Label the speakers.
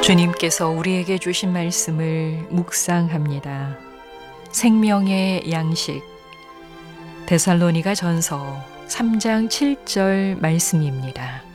Speaker 1: 주님께서 우리에게 주신 말씀을 묵상합니다. 생명의 양식 데살로니가 전서 3장 7절 말씀입니다.